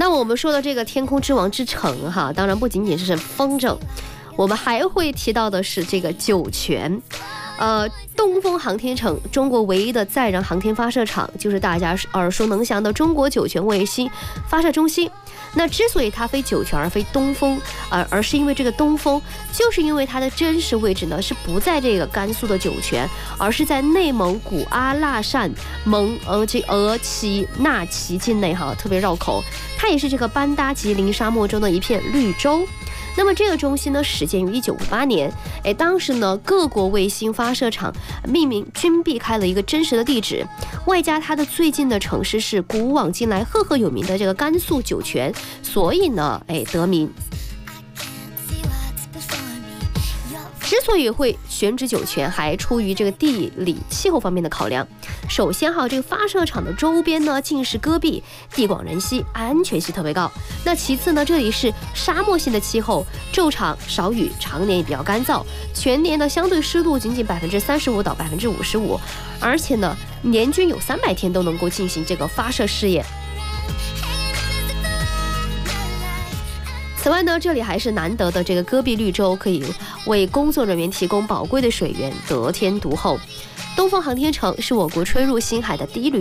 那我们说的这个天空之王之城哈，当然不仅仅是风筝，我们还会提到的是这个酒泉。东风航天城，中国唯一的载人航天发射场，就是大家耳熟能详的中国酒泉卫星发射中心。那之所以它非酒泉而非东风，而是因为这个东风，就是因为它的真实位置呢是不在这个甘肃的酒泉，而是在内蒙古阿剌善这额齐纳旗境内哈，特别绕口。它也是这个班达吉林沙漠中的一片绿洲。那么这个中心呢，始建于1958年，当时呢，各国卫星发射场命名均避开了一个真实的地址，外加它的最近的城市是古往今来赫赫有名的这个甘肃酒泉，所以呢，得名。之所以会选址酒泉，还出于这个地理气候方面的考量。首先这个发射场的周边呢尽是戈壁，地广人稀，安全性特别高。那其次呢，这里是沙漠性的气候，昼长少雨，常年也比较干燥，全年的相对湿度仅35%到55%，而且呢，年均有300天都能够进行这个发射试验。此外呢，这里还是难得的这个戈壁绿洲，可以为工作人员提供宝贵的水源，得天独厚。东风航天城是我国吹入星海的第一缕